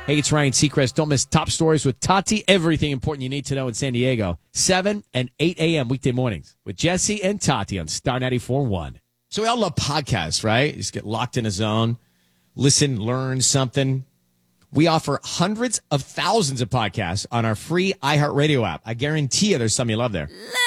Hey, it's Ryan Seacrest. Don't miss Top Stories with Tati. Everything important you need to know in San Diego. 7 and 8 a.m. weekday mornings with Jesse and Tati on Star 94.1. So we all love podcasts, right? You just get locked in a zone, listen, learn something. We offer hundreds of thousands of podcasts on our free iHeartRadio app. I guarantee you there's some you love there.